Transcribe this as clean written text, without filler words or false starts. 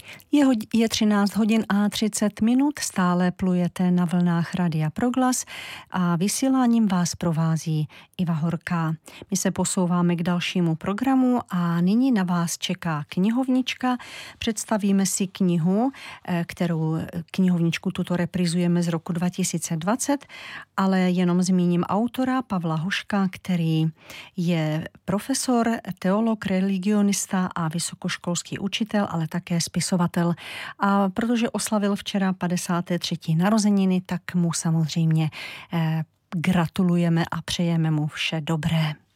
Je 13 hodin a 30 minut, stále plujete na vlnách Radia Proglas a vysíláním vás provází Iva Horká. My se posouváme k dalšímu programu a nyní na vás čeká knihovnička. Představíme si knihu, knihovničku tuto reprizujeme z roku 2020, ale jenom zmíním autora Pavla Hoška, který je profesor, teolog, religionista a vysokoškolský učitel, ale také spisovatel. A protože oslavil včera 53. narozeniny, tak mu samozřejmě gratulujeme a přejeme mu vše dobré.